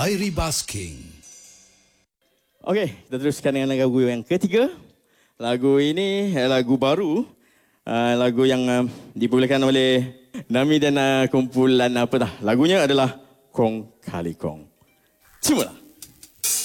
Diary Basking. Okey, kita teruskan dengan lagu yang ketiga. Lagu ini lagu baru. Lagu yang dipublikkan oleh Nami dan kumpulan apa dah. Lagunya adalah Kong Kali Kong. Cubalah.